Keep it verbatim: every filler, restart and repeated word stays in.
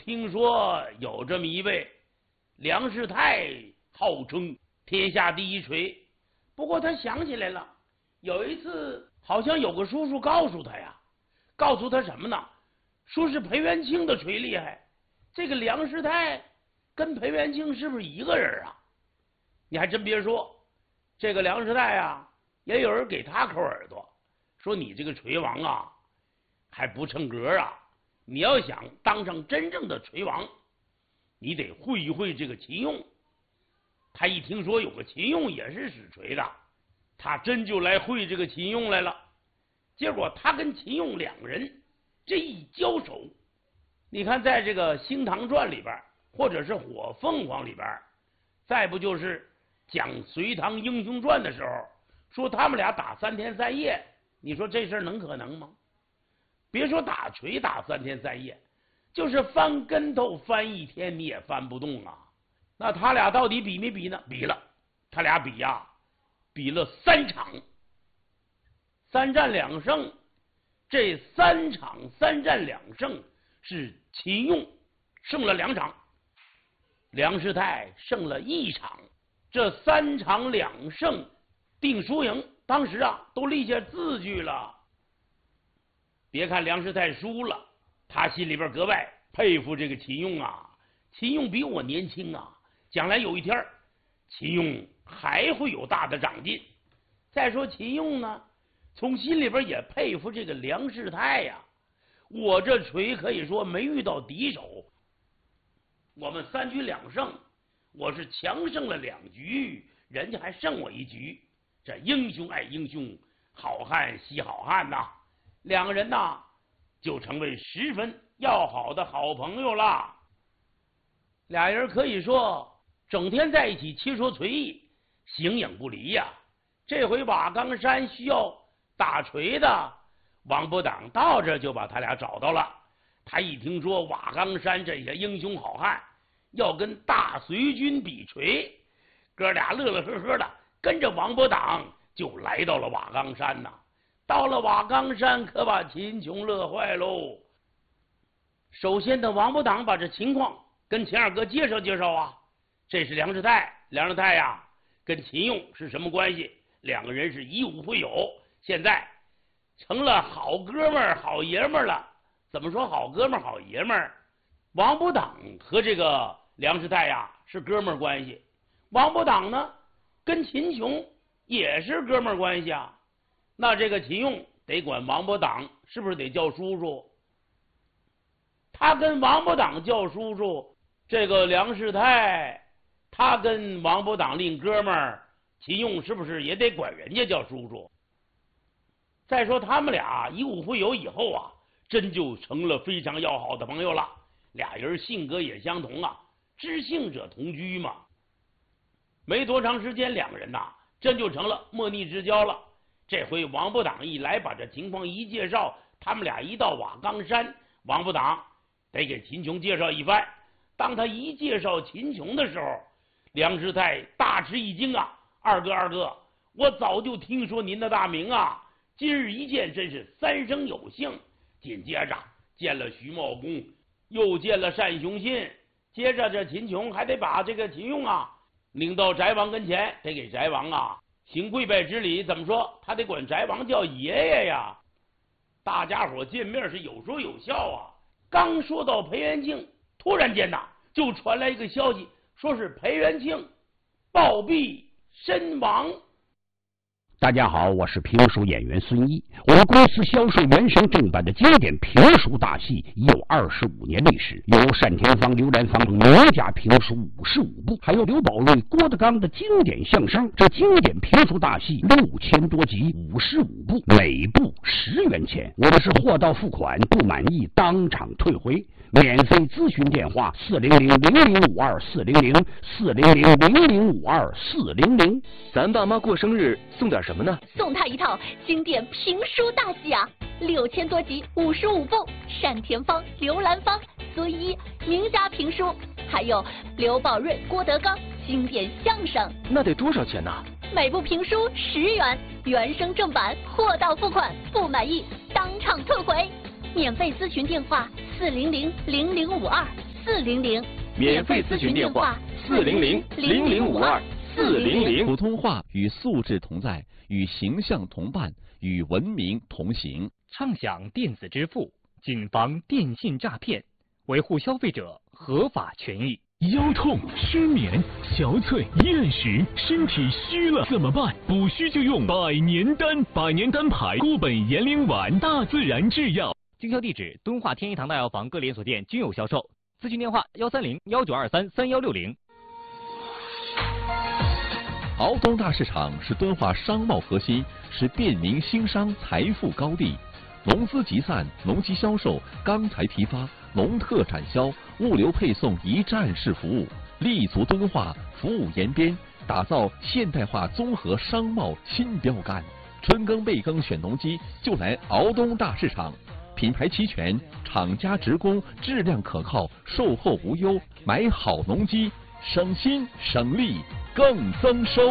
听说有这么一位梁世泰，号称天下第一锤。不过他想起来了，有一次好像有个叔叔告诉他呀，告诉他什么呢？说是裴元庆的锤厉害。这个梁世泰跟裴元庆是不是一个人啊？你还真别说，这个梁世泰啊，也有人给他抠耳朵，说你这个锤王啊还不称格啊！你要想当上真正的锤王，你得会一会这个秦用。他一听说有个秦用也是使锤的，他真就来会这个秦用来了。结果他跟秦用两个人这一交手，你看在这个《星唐传》里边，或者是《火凤凰》里边，再不就是讲《隋唐英雄传》的时候，说他们俩打三天三夜，你说这事儿能可能吗？别说打锤打三天三夜，就是翻跟头翻一天你也翻不动啊。那他俩到底比没比呢？比了，他俩比呀、啊，比了三场，三战两胜。这三场三战两胜是秦用胜了两场，梁世泰胜了一场。这三场两胜定输赢，当时啊都立下字据了。别看梁世泰输了，他心里边格外佩服这个秦用啊。秦用比我年轻啊，将来有一天秦用还会有大的长进。再说秦用呢，从心里边也佩服这个梁世泰呀、啊。我这锤可以说没遇到敌手，我们三局两胜，我是强胜了两局，人家还胜我一局。这英雄爱英雄，好汉惜好汉呐、啊，两个人呐就成为十分要好的好朋友了。俩人可以说整天在一起切磋锤艺，形影不离呀、啊。这回瓦岗山需要打锤的，王伯党到这就把他俩找到了。他一听说瓦岗山这些英雄好汉要跟大隋军比锤，哥俩乐乐呵呵的跟着王伯党就来到了瓦岗山呐。到了瓦岗山，可把秦琼乐坏喽。首先的王伯党把这情况跟秦二哥介绍介绍啊，这是梁世泰，梁世泰呀跟秦用是什么关系？两个人是以武会友，现在成了好哥们儿好爷们儿了。怎么说好哥们儿好爷们儿？王伯党和这个梁世泰呀是哥们儿关系，王伯党呢跟秦琼也是哥们儿关系啊。那这个秦用得管王伯党是不是得叫叔叔？他跟王伯党叫叔叔，这个梁世泰他跟王伯党另哥们儿，秦用是不是也得管人家叫叔叔？再说他们俩以武会友以后啊，真就成了非常要好的朋友了。俩人性格也相同啊，知性者同居嘛。没多长时间，两个人呐、啊，真就成了莫逆之交了。这回王伯党一来，把这情况一介绍，他们俩一到瓦岗山，王伯党得给秦琼介绍一番。当他一介绍秦琼的时候，梁世泰大吃一惊啊！二哥二哥，我早就听说您的大名啊，今日一见真是三生有幸。紧接着见了徐茂公，又见了单雄信，接着这秦琼还得把这个秦用啊领到翟王跟前，得给翟王啊行跪拜之礼。怎么说？他得管翟王叫爷爷呀。大家伙见面是有说有笑啊。刚说到裴元庆，突然间呐就传来一个消息，说是裴元庆暴毙身亡。 大家好，我是评书演员孙一。我们公司销售原声正版的经典评书大戏已有二十五年历史，有单田芳、刘兰芳名家评书五十五部，还有刘宝瑞、郭德纲的经典相声。这经典评书大戏六千多集，五十五部，每部十元钱。我们是货到付款，不满意当场退回。免费咨询电话：四零零零零五二四零零四零零零零五二四零零。 咱爸妈过生日送点什么呢？ 送他一套经典评书大戏啊，六千多集，五十五部，单田芳、刘兰芳、孙一名家评书，还有刘宝瑞、郭德纲经典相声。 那得多少钱呢？ 每部评书十元，原声正版，货到付款，不满意当场退回。免费咨询电话：四零零零零五二四零零， 免费咨询电话四零零零零五二四零零。 普通话与素质同在，与形象同伴，与文明同行。 畅享电子支付，谨防电信诈骗，维护消费者合法权益。 腰痛、失眠、憔悴、厌食，身体虚了怎么办？补虚就用百年丹，百年丹牌固本延龄丸，大自然制药。 经销地址：敦化天一堂大药房各连锁店均有销售。咨询电话：幺三零幺九二三三幺六零。 敖东大市场是敦化商贸核心，是便民兴商财富高地。农资集散、农机销售、钢材批发、农特产销、物流配送一站式服务，立足敦化，服务延边，打造现代化综合商贸新标杆。春耕备耕选农机，就来敖东大市场。品牌齐全，厂家直供，质量可靠，售后无忧，买好农机，省心省力更增收。